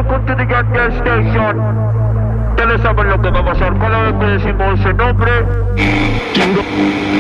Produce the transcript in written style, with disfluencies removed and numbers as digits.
welcome to the Gas Station. Ya le saben lo que va a pasar cada vez que decimos ese nombre.